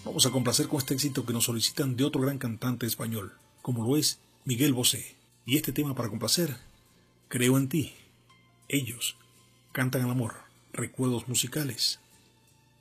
Vamos a complacer con este éxito que nos solicitan de otro gran cantante español, como lo es Miguel Bosé. Y este tema para complacer, Creo en ti. Ellos cantan al amor, recuerdos musicales.